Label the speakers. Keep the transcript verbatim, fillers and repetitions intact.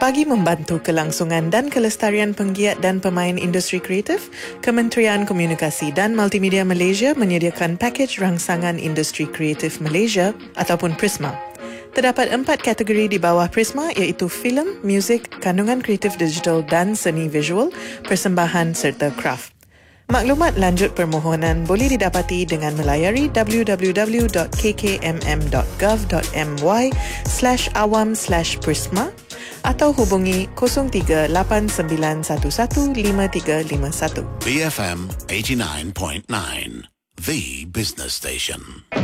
Speaker 1: Bagi membantu kelangsungan dan kelestarian penggiat dan pemain industri kreatif, Kementerian Komunikasi dan Multimedia Malaysia menyediakan pakej rangsangan industri kreatif Malaysia ataupun Prisma. Terdapat empat kategori di bawah Prisma iaitu filem, muzik, kandungan kreatif digital dan seni visual, persembahan serta kraft. Maklumat lanjut permohonan boleh didapati dengan melayari w w w dot k k m m dot gov dot m y slash awam slash prisma atau hubungi kosong tiga lapan sembilan satu satu lima tiga lima satu.
Speaker 2: B F M eighty-nine point nine, the business station.